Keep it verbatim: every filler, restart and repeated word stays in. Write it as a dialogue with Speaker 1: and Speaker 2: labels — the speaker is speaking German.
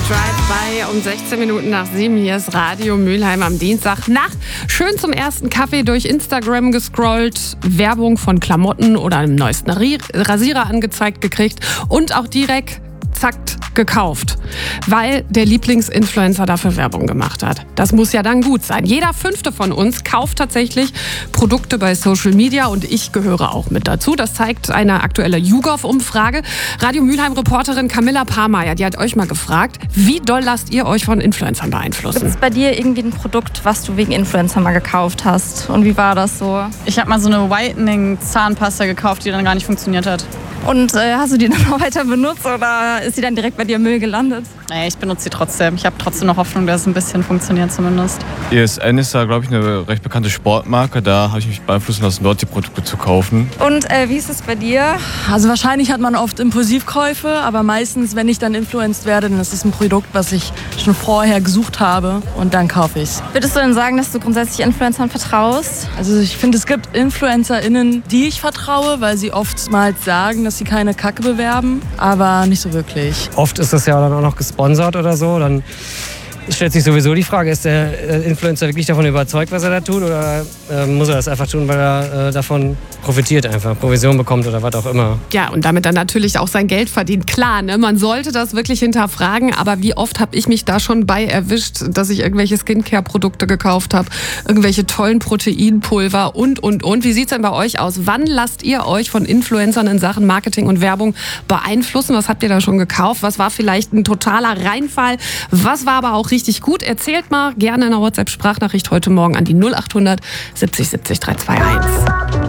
Speaker 1: Drive-By um sechzehn Minuten nach sieben. Hier ist Radio Mülheim am Dienstag. Nacht schön zum ersten Kaffee durch Instagram gescrollt, Werbung von Klamotten oder einem neuesten Rasierer angezeigt gekriegt und auch direkt zack gekauft, weil der Lieblingsinfluencer dafür Werbung gemacht hat. Das muss ja dann gut sein. Jeder Fünfte von uns kauft tatsächlich Produkte bei Social Media und ich gehöre auch mit dazu. Das zeigt eine aktuelle YouGov-Umfrage. Radio Mülheim-Reporterin Camilla Pahrmeier, die hat euch mal gefragt, wie doll lasst ihr euch von Influencern beeinflussen?
Speaker 2: Gibt es bei dir irgendwie ein Produkt, was du wegen Influencer mal gekauft hast? Und wie war das so?
Speaker 3: Ich habe mal so eine Whitening-Zahnpasta gekauft, die dann gar nicht funktioniert hat.
Speaker 2: Und äh, hast du die dann auch weiter benutzt oder ist sie dann direkt bei dir im Müll gelandet?
Speaker 3: Nee, ich benutze sie trotzdem. Ich habe trotzdem noch Hoffnung, dass es ein bisschen funktioniert zumindest.
Speaker 4: E S N ist da, glaube ich, eine recht bekannte Sportmarke. Da habe ich mich beeinflussen lassen, dort die Produkte zu kaufen.
Speaker 2: Und äh, wie ist es bei dir?
Speaker 5: Also wahrscheinlich hat man oft Impulsivkäufe, aber meistens, wenn ich dann influenced werde, dann ist es ein Produkt, was ich schon vorher gesucht habe und dann kaufe ich es.
Speaker 2: Würdest du denn sagen, dass du grundsätzlich Influencern vertraust?
Speaker 5: Also ich finde, es gibt InfluencerInnen, die ich vertraue, weil sie oftmals sagen, dass sie keine Kacke bewerben, aber nicht so wirklich.
Speaker 6: Oft ist das ja dann auch noch gesponsert oder so, dann stellt sich sowieso die Frage, ist der Influencer wirklich davon überzeugt, was er da tut, oder äh, muss er das einfach tun, weil er äh, davon profitiert, einfach Provision bekommt oder was auch immer.
Speaker 1: Ja, und damit dann natürlich auch sein Geld verdient. Klar, ne? Man sollte das wirklich hinterfragen, aber wie oft habe ich mich da schon bei erwischt, dass ich irgendwelche Skincare-Produkte gekauft habe, irgendwelche tollen Proteinpulver und, und, und. Wie sieht's denn bei euch aus? Wann lasst ihr euch von Influencern in Sachen Marketing und Werbung beeinflussen? Was habt ihr da schon gekauft? Was war vielleicht ein totaler Reinfall? Was war aber auch richtig gut? Erzählt mal gerne in einer WhatsApp-Sprachnachricht heute Morgen an die null acht hundert siebzig siebzig drei zwei eins.